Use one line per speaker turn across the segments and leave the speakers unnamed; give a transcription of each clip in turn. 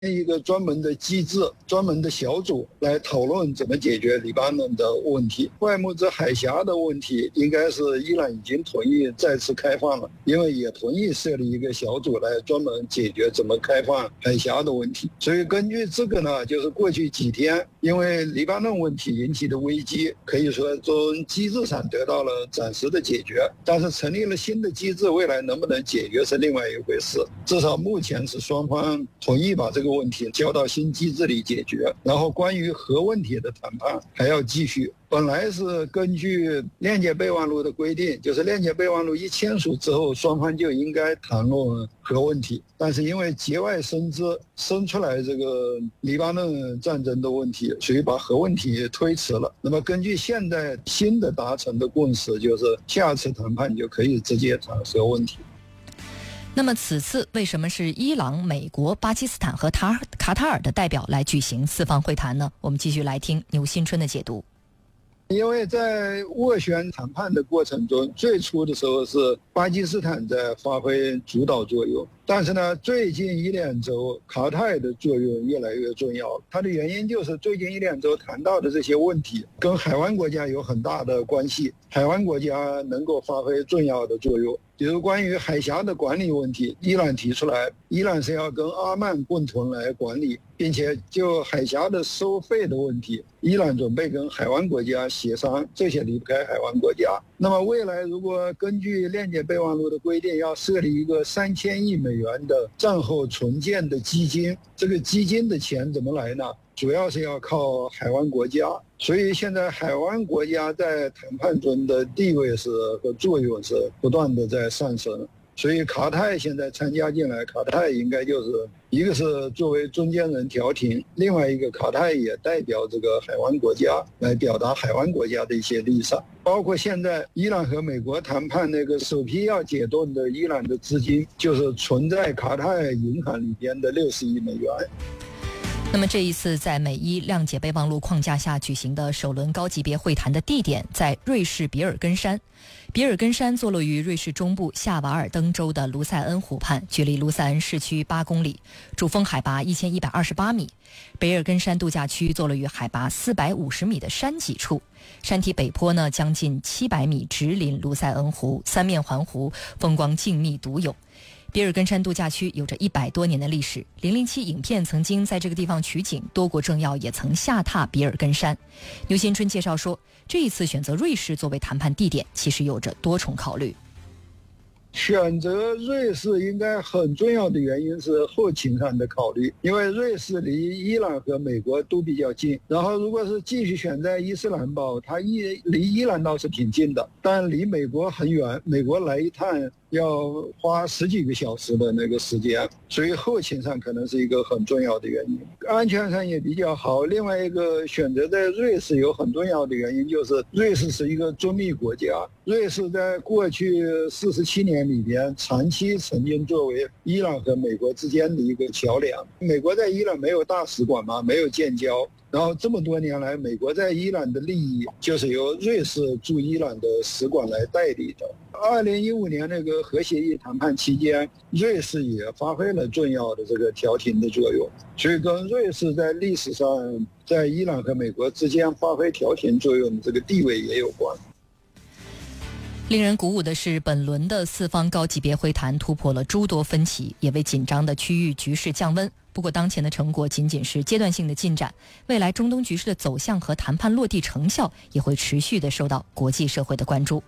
一个专门的机制、专门的小组来讨论怎么解决黎巴嫩的问题。霍尔木兹海峡的问题，应该是伊朗已经同意再次开放了，因为也同意设立一个小组来专门解决怎么开放海峡的问题。所以根据这个呢，就是过去几天因为黎巴嫩问题引起的危机，可以说从机制上得到了暂时的解决，但是成立了新的机制，未来能不能解决是另外一回事。至少目前是双方同意把这个问题交到新机制里解决，然后关于核问题的谈判还要继续。本来是根据链接备忘录的规定，就是链接备忘录一签署之后，双方就应该谈论核问题，但是因为节外生枝，生出来这个黎巴嫩战争的问题，所以把核问题推迟了。那么根据现在新的达成的共识，就是下次谈判就可以直接谈核问题。
那么此次为什么是伊朗、美国、巴基斯坦和卡塔尔的代表来举行四方会谈呢？我们继续来听牛新春的解读。
因为在斡旋谈判的过程中，最初的时候是巴基斯坦在发挥主导作用，但是呢，最近一两周卡塔尔的作用越来越重要。它的原因就是最近一两周谈到的这些问题跟海湾国家有很大的关系，海湾国家能够发挥重要的作用。比如关于海峡的管理问题，伊朗提出来，伊朗是要跟阿曼共同来管理，并且就海峡的收费的问题，伊朗准备跟海湾国家协商，这些离不开海湾国家。那么未来如果根据链接备忘录的规定，要设立一个3000亿美元的战后重建的基金，这个基金的钱怎么来呢？主要是要靠海湾国家，所以现在海湾国家在谈判中的地位和作用是不断的在上升。所以卡塔尔现在参加进来，卡塔尔应该就是一个是作为中间人调停，另外一个卡塔尔也代表这个海湾国家来表达海湾国家的一些立场。包括现在伊朗和美国谈判那个首批要解冻的伊朗的资金，就是存在卡塔尔银行里边的60亿美元。
那么这一次在美伊谅解备忘录框架下举行的首轮高级别会谈的地点在瑞士比尔根山。比尔根山坐落于瑞士中部夏瓦尔登州的卢塞恩湖畔，距离卢塞恩市区8公里，主峰海拔1128米。比尔根山度假区坐落于海拔450米的山脊处，山体北坡呢将近700米，直临卢塞恩湖，三面环湖，风光静谧独有。比尔根山度假区有着100多年的历史，007影片曾经在这个地方取景，多国政要也曾下榻比尔根山。牛新春介绍说，这一次选择瑞士作为谈判地点，其实有着多重考虑。
选择瑞士应该很重要的原因是后勤上的考虑，因为瑞士离伊朗和美国都比较近，然后如果是继续选在伊斯兰堡，它离伊朗倒是挺近的，但离美国很远，美国来一趟要花10几个小时的那个时间，所以后勤上可能是一个很重要的原因。安全上也比较好。另外一个选择在瑞士有很重要的原因，就是瑞士是一个中立国家，瑞士在过去47年里边长期曾经作为伊朗和美国之间的一个桥梁。美国在伊朗没有大使馆嘛，没有建交，然后这么多年来美国在伊朗的利益就是由瑞士驻伊朗的使馆来代理的。2015年那个核协议谈判期间，瑞士也发挥了重要的这个调停的作用，所以跟瑞士在历史上在伊朗和美国之间发挥调停作用的这个地位也有关。
令人鼓舞的是，本轮的四方高级别会谈突破了诸多分歧，也为紧张的区域局势降温。不过当前的成果仅仅是阶段性的进展，未来中东局势的走向和谈判落地成效也会持续地受到国际社会的关注。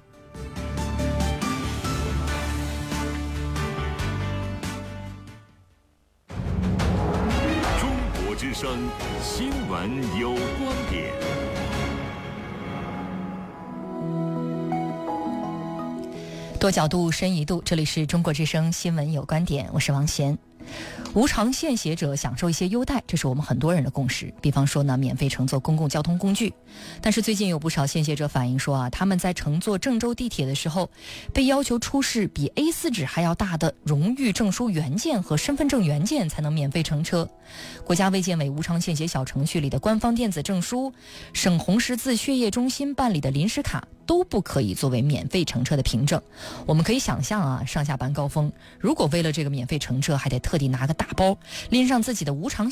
中国之声新闻有观点。
多角度深一度，这里是中国之声新闻有观点，我是王贤。无偿献血者享受一些优待，这是我们很多人的共识。比方说呢，免费乘坐公共交通工具。但是最近有不少献血者反映说他们在乘坐郑州地铁的时候，被要求出示比 A4 纸还要大的荣誉证书原件和身份证原件才能免费乘车。国家卫健委无偿献血小程序里的官方电子证书、省红十字血液中心办理的临时卡、 都不可以作为免费乘车的凭证。我们可以想象啊，上下班高峰，如果为了这个免费乘车还得特地拿个大包，拎上自己的无偿